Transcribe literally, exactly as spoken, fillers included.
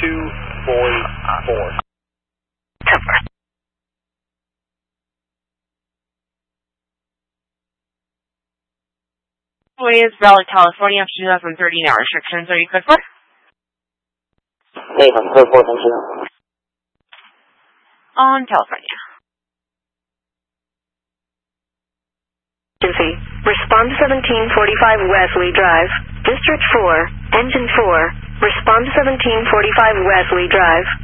two forty-four. Is Valley, California, two thousand thirteen hour restrictions. Are you good for? Hey, I'm code four, thank you. On California. Agency. Respond to seventeen forty-five Wesley Drive. District four. Engine four. Respond to seventeen forty-five Wesley Drive.